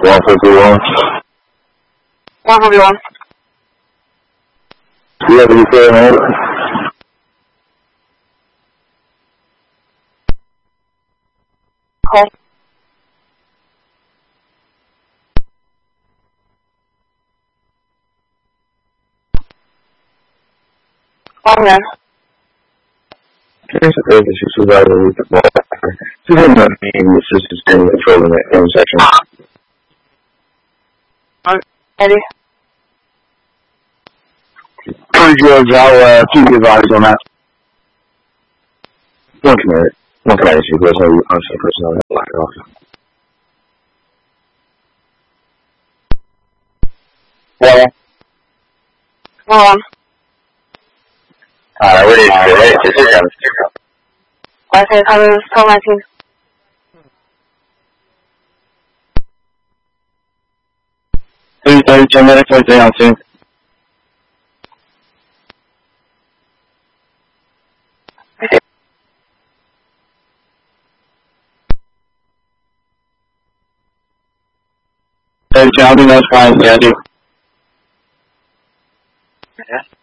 151. 141. Do you have any further note? Call. Man. Here's the third issue supervisor with the ball. This is not being the assistant standing control in the intersection. Eddie. Please, George, I'll keep you advised on that. One commander issue, there's no on-site personnel that lack off. Yeah. What is it? This is I said, how is 1219? Please, 10 minutes, wait down soon. Hey, John, that's fine, yeah, I do. Yeah.